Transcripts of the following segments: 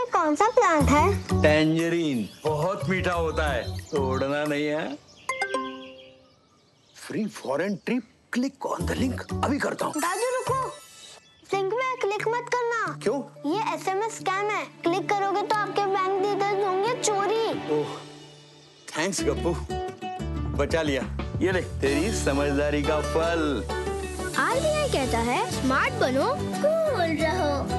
ये कौन सा प्लांट है? टेंजरीन, बहुत मीठा होता है, तोड़ना नहीं है। Free foreign trip, click on the link. अभी करता हूँ। दादू रुको, लिंक में क्लिक मत करना। क्यों? ये SMS स्कैम है, क्लिक करोगे तो आपके बैंक डिटेल्स होंगे चोरी। ओह, थैंक्स गप्पू, बचा लिया। ये ले तेरी समझदारी का फल। RBI कहता है स्मार्ट बनो, कूल रहो।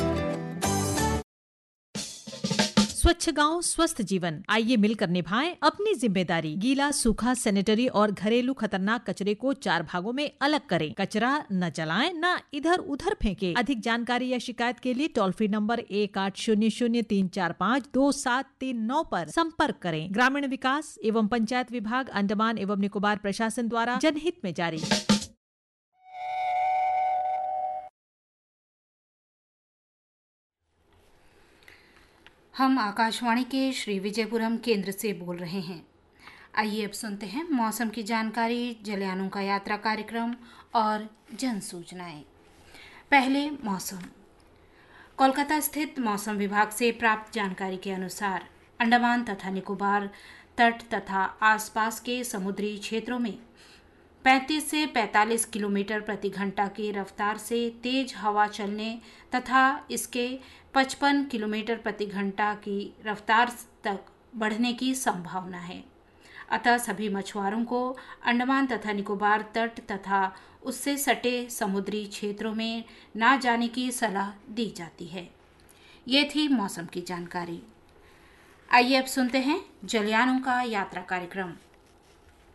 स्वच्छ गांव स्वस्थ जीवन, आइए मिलकर निभाएं अपनी जिम्मेदारी। गीला, सूखा, सैनिटरी और घरेलू खतरनाक कचरे को 4 भागों में अलग करें। कचरा न जलाएं, न इधर उधर फेंकें। अधिक जानकारी या शिकायत के लिए टोल फ्री नंबर 1800-345-2739 पर संपर्क करें। ग्रामीण विकास एवं पंचायत विभाग, अंडमान एवं निकोबार प्रशासन द्वारा जनहित में जारी। हम आकाशवाणी के श्री विजयपुरम केंद्र से बोल रहे हैं। आइए अब सुनते हैं मौसम की जानकारी, जलयानों का यात्रा कार्यक्रम और जन सूचनाएं। पहले मौसम। कोलकाता स्थित मौसम विभाग से प्राप्त जानकारी के अनुसार अंडमान तथा निकोबार तट तथा आसपास के समुद्री क्षेत्रों में 35 से 45 किलोमीटर प्रति घंटा की रफ्तार से तेज हवा चलने तथा इसके 55 किलोमीटर प्रति घंटा की रफ्तार तक बढ़ने की संभावना है। अतः सभी मछुआरों को अंडमान तथा निकोबार तट तथा उससे सटे समुद्री क्षेत्रों में ना जाने की सलाह दी जाती है। ये थी मौसम की जानकारी। आइए अब सुनते हैं जलयानों का यात्रा कार्यक्रम।